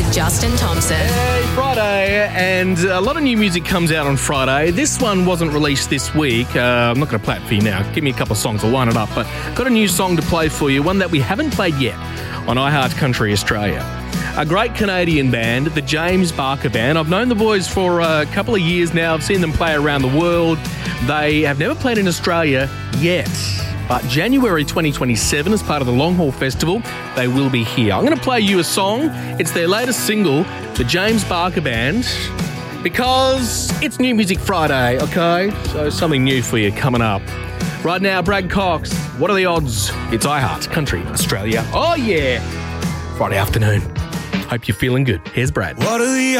with Justin Thompson. Hey, Friday, and a lot of new music comes out on Friday. This one wasn't released this week. I'm not going to play it for you now. Give me a couple of songs, I'll line it up. But got a new song to play for you, one that we haven't played yet on iHeart Country Australia. A great Canadian band, the James Barker Band. I've known the boys for a couple of years now. I've seen them play around the world. They have never played in Australia yet. But January 2027, as part of the Long Haul Festival, they will be here. I'm going to play you a song. It's their latest single, the James Barker Band, because it's New Music Friday, okay? So something new for you coming up. Right now, Brad Cox, what are the odds? It's iHeart Country Australia. Oh, yeah. Friday afternoon. Hope you're feeling good. Here's Brad. What are the